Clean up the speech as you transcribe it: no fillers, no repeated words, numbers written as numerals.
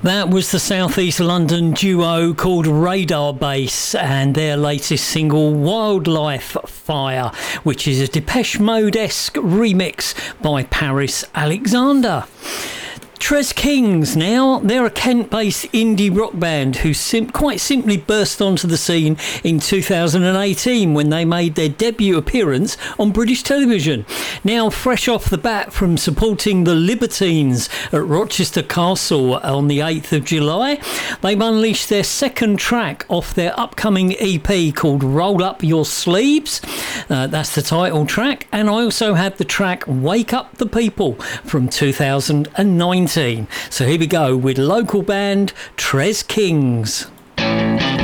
That was the South East London duo called Radar Base and their latest single Wildlife Fire, which is a Depeche Mode-esque remix by Paris Alexander. Tres Kings now, they're a Kent-based indie rock band who quite simply burst onto the scene in 2018 when they made their debut appearance on British television. Now fresh off the bat from supporting the Libertines at Rochester Castle on the 8th of July, they've unleashed their second track off their upcoming EP called Roll Up Your Sleeves. That's the title track, and I also have the track Wake Up the People from 2019. So here we go with local band Tres Kings.